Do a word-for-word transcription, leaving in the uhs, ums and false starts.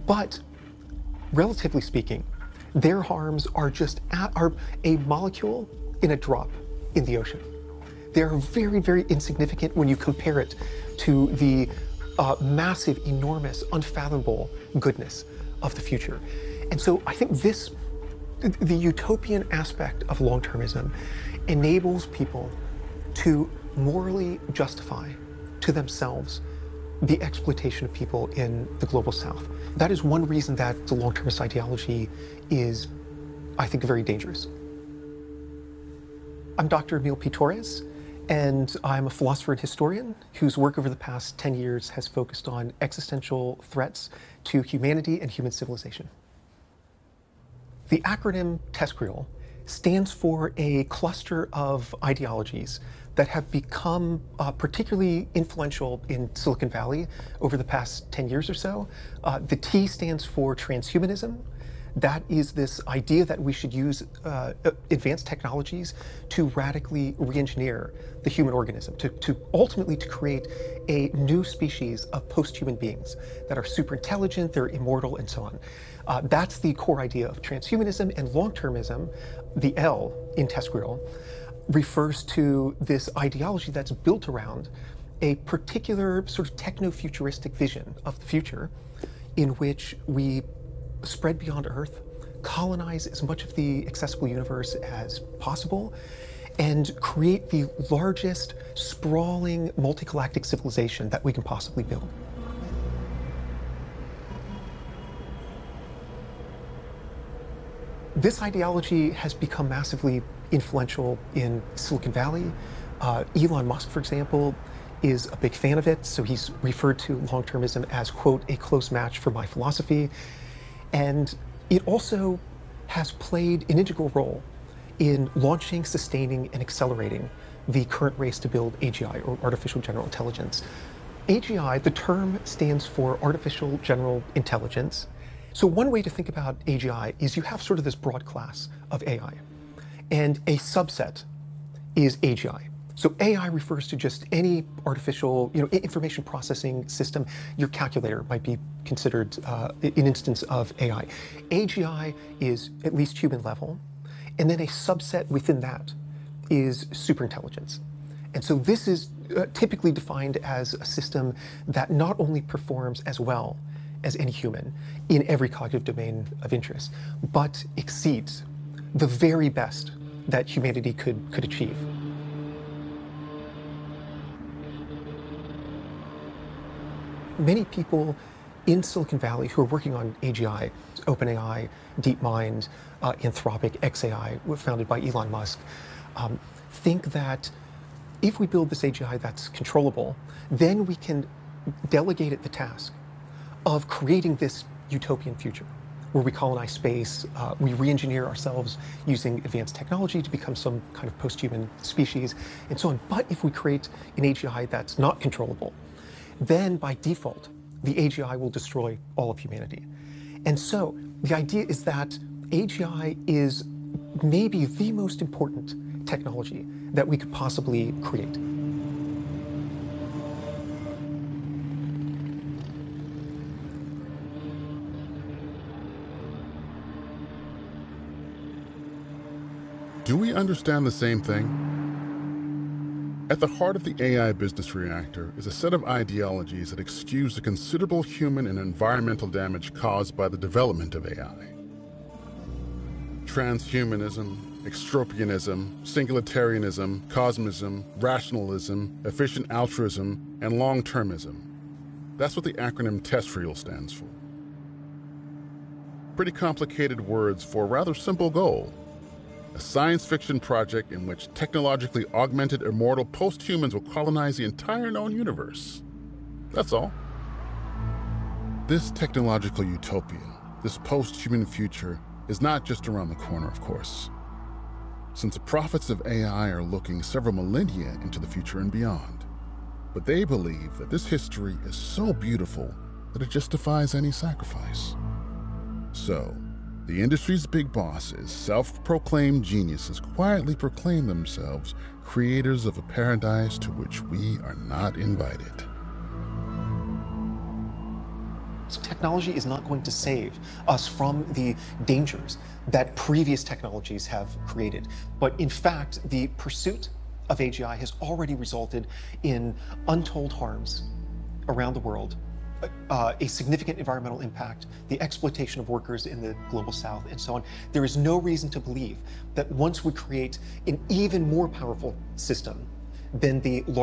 But relatively speaking, their harms are just at, are a molecule in a drop in the ocean. They are very, very insignificant when you compare it to the uh, massive, enormous, unfathomable goodness of the future. And so I think this, the utopian aspect of long-termism enables people to morally justify to themselves the exploitation of people in the global south. That is one reason that the long-termist ideology is, I think, very dangerous. I'm Doctor Emil P. Torres, and I'm a philosopher and historian whose work over the past ten years has focused on existential threats to humanity and human civilization. The acronym TESCREAL stands for a cluster of ideologies that have become uh, particularly influential in Silicon Valley over the past ten years or so. Uh, the T stands for transhumanism. That is this idea that we should use uh, advanced technologies to radically re-engineer the human organism, to, to ultimately to create a new species of post-human beings that are super intelligent, they're immortal, and so on. Uh, that's the core idea of transhumanism. And long-termism, the L in TESCREAL, refers to this ideology that's built around a particular sort of techno-futuristic vision of the future in which we spread beyond Earth, colonize as much of the accessible universe as possible, and create the largest, sprawling, multi-galactic civilization that we can possibly build. This ideology has become massively influential in Silicon Valley. Uh, Elon Musk, for example, is a big fan of it, so he's referred to long-termism as, quote, a close match for my philosophy. And it also has played an integral role in launching, sustaining, and accelerating the current race to build A G I, or artificial general intelligence. A G I, the term stands for artificial general intelligence. So one way to think about A G I is you have sort of this broad class of A I, and a subset is A G I. So A I refers to just any artificial, you know, information processing system. Your calculator might be considered uh, an instance of A I. A G I is at least human level, and then a subset within that is superintelligence. And so this is uh, typically defined as a system that not only performs as well as any human in every cognitive domain of interest, but exceeds the very best that humanity could, could achieve. Many people in Silicon Valley who are working on A G I, OpenAI, DeepMind, uh, Anthropic, xAI, founded by Elon Musk, um, think that if we build this A G I that's controllable, then we can delegate it the task of creating this utopian future where we colonize space, uh, we re-engineer ourselves using advanced technology to become some kind of post-human species, and so on. But if we create an A G I that's not controllable, then by default, the A G I will destroy all of humanity. And so the idea is that A G I is maybe the most important technology that we could possibly create. Do we understand the same thing? At the heart of the A I business reactor is a set of ideologies that excuse the considerable human and environmental damage caused by the development of A I. Transhumanism, extropianism, singularitarianism, cosmism, rationalism, efficient altruism, and long-termism. That's what the acronym TESCREAL stands for. Pretty complicated words for a rather simple goal. A science fiction project in which technologically augmented immortal post-humans will colonize the entire known universe. That's all. This technological utopia, this post-human future, is not just around the corner, of course. Since the prophets of A I are looking several millennia into the future and beyond. But they believe that this history is so beautiful that it justifies any sacrifice. So, the industry's big bosses, self-proclaimed geniuses, quietly proclaim themselves creators of a paradise to which we are not invited. So technology is not going to save us from the dangers that previous technologies have created. But in fact, the pursuit of A G I has already resulted in untold harms around the world, uh, a significant environmental impact, the exploitation of workers in the global south, and so on. There is no reason to believe that once we create an even more powerful system than the